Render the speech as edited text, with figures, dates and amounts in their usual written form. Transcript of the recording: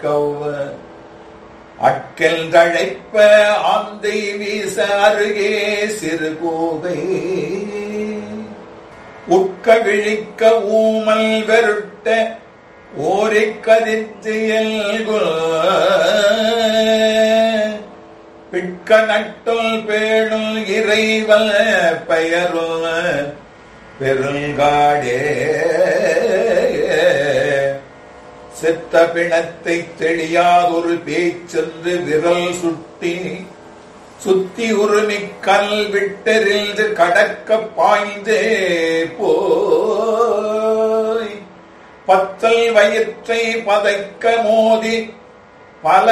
அட்கல் தழைப்ப ஆந்தை வீச அருகே சிறு கோதை உட்க விழிக்க ஊமல் வெருட்ட ஓரை கதிர்த்து பிட்க நட்டுள் பேணுள் இறைவல் பெயருள் பெருங்காடே செத்த பிணத்தை தெளியாதொரு பேச்சென்று விரல் சுத்தி உருமிக் கல் விட்டெறிந்து கடக்க பாய்ந்தே போய் பத்தல் வயிற்றை பதைக்க மோதி பல